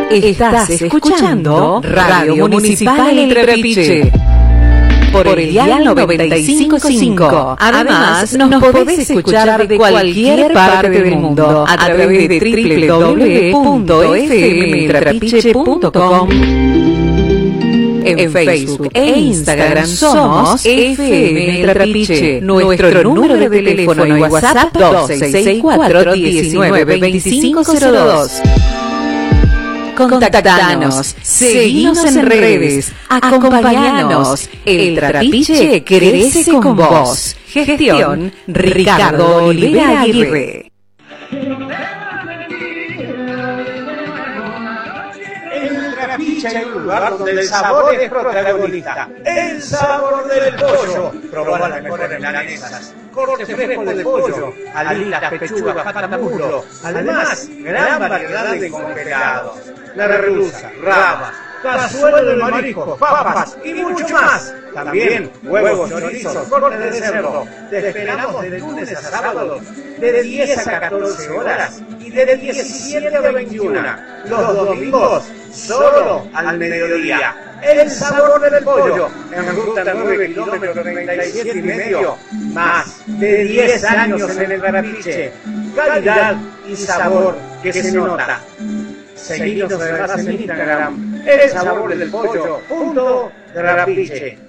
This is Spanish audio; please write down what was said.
Estás escuchando Radio Municipal El Trapiche por el dial 95.5. Además, nos podés escuchar de cualquier parte del mundo a través de www.fmtrapiche.com. En Facebook e Instagram somos FM El Trapiche. Nuestro número de teléfono y WhatsApp 2664-192502. Contactanos, seguinos en redes, acompañanos. El Trapiche crece con vos. Gestión Ricardo Olivera Aguirre. Trapiche hay un lugar donde el sabor es protagonista. El sabor del pollo. Probá las mejores milanesas, corte fresco de pollo, alitas, pechugas, pata, muslo. Además, gran variedad de congelados. Merluza, rabas, cazuela de mariscos, papas y mucho más. También huevos, chorizos, cortes de cerdo. Te esperamos de lunes a sábado, de 10 a 14 horas y de 17 a 21. Los domingos, solo al mediodía. El sabor del pollo, en ruta 9 kilómetros 37 y medio, más de 10 años en el Trapiche. Calidad y sabor que se nota. Seguidos en Instagram, el sabor del pollo, _Trapiche.